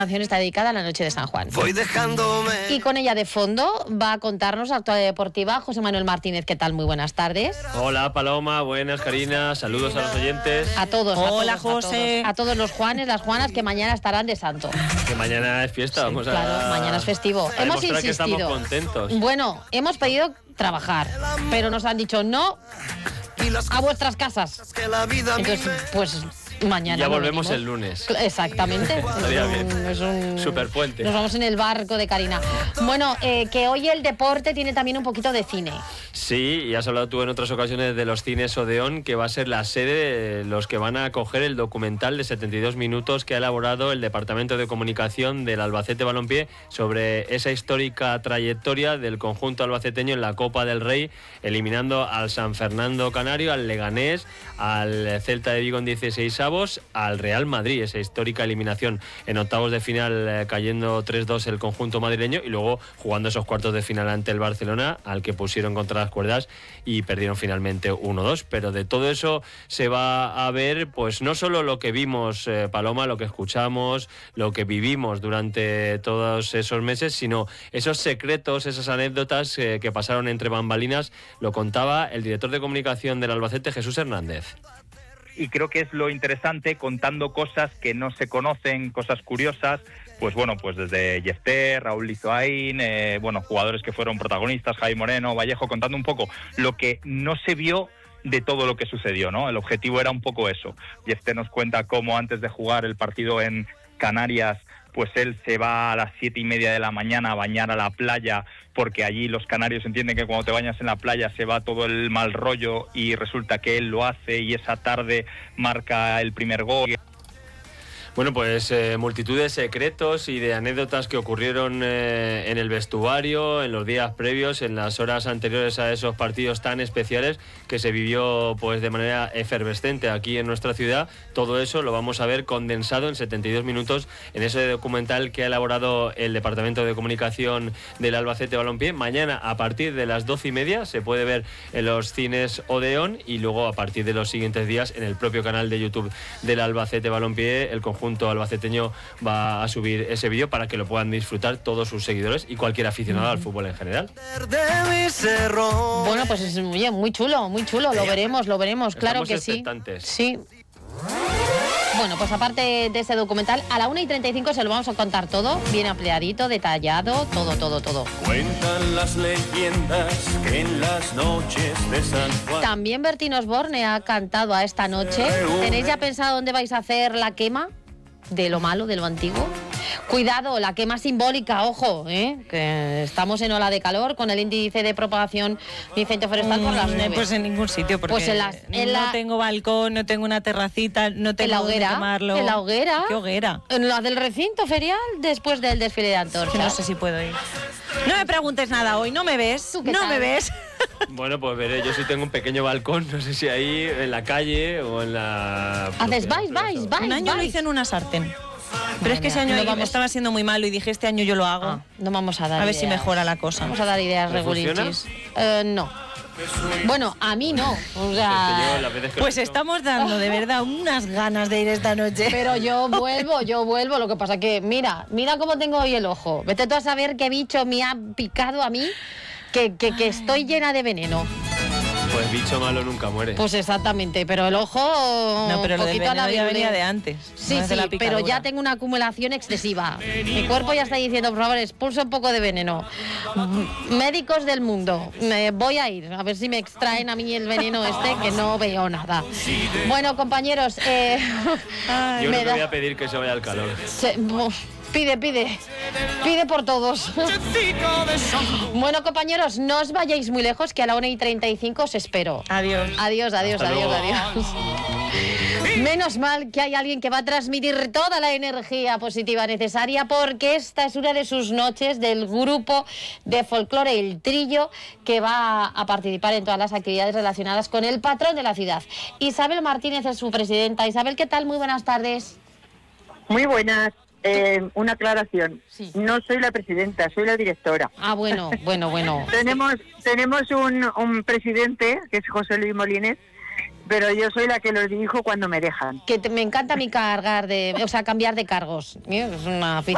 La canción está dedicada a la noche de San Juan. Voy dejándome. Y con ella de fondo va a contarnos la actualidad deportiva José Manuel Martínez. ¿Qué tal? Muy buenas tardes. Hola Paloma, buenas Karina, saludos a los oyentes. A todos. Hola, a todos, José. a todos los Juanes, las Juanas que mañana estarán de santo. Que mañana es fiesta, vamos a... Claro, mañana es festivo. a Hemos demostrar que insistido. estamos contentos. Bueno, hemos pedido trabajar, pero nos han dicho no a vuestras casas. Entonces, pues mañana Ya no volvemos venimos. el lunes. Exactamente. Estaría bien. Es un Superpuente. Nos vamos en el barco de Karina. Bueno, que hoy el deporte tiene también un poquito de cine. Sí, y has hablado tú en otras ocasiones de los cines Odeón, que va a ser la sede de los que van a acoger el documental de 72 minutos que ha elaborado el Departamento de Comunicación del Albacete Balompié sobre esa histórica trayectoria del conjunto albaceteño en la Copa del Rey, eliminando al San Fernando Canario, al Leganés, al Celta de Vigo en 16avos, al Real Madrid, esa histórica eliminación en octavos de final, cayendo 3-2 el conjunto madrileño, y luego jugando esos cuartos de final ante el Barcelona, al que pusieron contra las cuerdas y perdieron finalmente 1-2. Pero de todo eso se va a ver, pues no solo lo que vimos, Paloma, lo que escuchamos, lo que vivimos durante todos esos meses, sino esos secretos, esas anécdotas que pasaron entre bambalinas. Lo contaba el director de comunicación del Albacete, Jesús Hernández. Y creo que es lo interesante, contando cosas que no se conocen, cosas curiosas, pues bueno, pues desde Yefter, Raúl Lizoain, jugadores que fueron protagonistas, Javi Moreno, Vallejo, contando un poco lo que no se vio de todo lo que sucedió, ¿no? El objetivo era un poco eso. Yefter nos cuenta cómo antes de jugar el partido en Canarias, pues él se va a las 7:30 de la mañana a bañar a la playa, porque allí los canarios entienden que cuando te bañas en la playa se va todo el mal rollo, y resulta que él lo hace y esa tarde marca el primer gol. Bueno, pues multitud de secretos y de anécdotas que ocurrieron en el vestuario, en los días previos, en las horas anteriores a esos partidos tan especiales que se vivió pues de manera efervescente aquí en nuestra ciudad. Todo eso lo vamos a ver condensado en 72 minutos en ese documental que ha elaborado el Departamento de Comunicación del Albacete Balompié. Mañana a partir de las 12:30 se puede ver en los cines Odeón, y luego a partir de los siguientes días en el propio canal de YouTube del Albacete Balompié el conjunto albaceteño va a subir ese vídeo para que lo puedan disfrutar todos sus seguidores y cualquier aficionado al fútbol en general. Bueno, pues es muy chulo, lo veremos, claro que sí. Sí. Bueno, pues aparte de ese documental, a la 1:35 se lo vamos a contar todo, bien ampliadito, detallado, todo. Cuentan las leyendas que en las noches de San Juan... También Bertín Osborne ha cantado a esta noche. ¿Tenéis ya pensado dónde vais a hacer la quema de lo malo, de lo antiguo? Cuidado, la quema simbólica, ojo, que estamos en ola de calor con el índice de propagación de incendio forestal por las nubes. Pues en ningún sitio, porque pues no tengo balcón, no tengo una terracita, no tengo dónde quemarlo. ¿En la hoguera? ¿Qué hoguera? En la del recinto ferial, después del desfile de antorchas. No sé si puedo ir. No me preguntes nada hoy, no me ves, no me ves. Bueno, pues veré, yo sí tengo un pequeño balcón, no sé si ahí en la calle o en la... Haces, vais. Un año lo hice en una sartén. Pero es que ese año estaba siendo muy malo y dije, este año yo lo hago. No vamos a dar A ver ideas. si mejora la cosa. Vamos a dar ideas regulinchis. No. Bueno, a mí no. O sea, pues estamos dando de verdad unas ganas de ir esta noche. Pero yo vuelvo. Lo que pasa que, mira cómo tengo hoy el ojo. Vete tú a saber qué bicho me ha picado a mí, que estoy llena de veneno. Pues bicho malo nunca muere. Pues exactamente, pero el ojo... No, pero lo del veneno ya venía de antes. Sí, pero ya tengo una acumulación excesiva. Mi cuerpo ya está diciendo, por favor, expulsa un poco de veneno. Médicos del mundo, voy a ir, a ver si me extraen a mí el veneno que no veo nada. Bueno, compañeros... yo creo que voy a pedir que se vaya al calor. Pide por todos. Bueno, compañeros, no os vayáis muy lejos, que a la 1:35 os espero. Adiós. Adiós. Menos mal que hay alguien que va a transmitir toda la energía positiva necesaria, porque esta es una de sus noches del grupo de folclore El Trillo, que va a participar en todas las actividades relacionadas con el patrón de la ciudad. Isabel Martínez es su presidenta. Isabel, ¿qué tal? Muy buenas tardes. Muy buenas. Una aclaración. Sí. No soy la presidenta, soy la directora. Ah, bueno. Tenemos un presidente, que es José Luis Molines, pero yo soy la que los dirijo cuando me dejan. Que me encanta a mí cambiar de cargos. Es una afición.